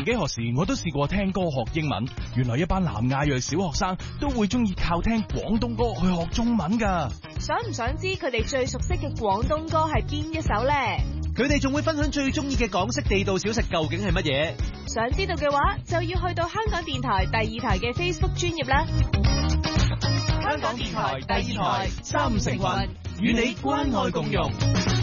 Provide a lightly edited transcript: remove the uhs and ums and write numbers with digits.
幾何時我都試過聽歌學英文，原來一班南亞裔小學生都會中意靠聽廣東歌去學中文㗎。 想唔想知佢哋最熟悉嘅廣東歌係邊一首呢？ 佢哋仲會分享最中意嘅港式地道小食究竟係乜嘢？ 想知道嘅話，就要去到香港電台第2台嘅 Facebook 專頁啦。 香港電台第2台，三五成群，與你關愛共融。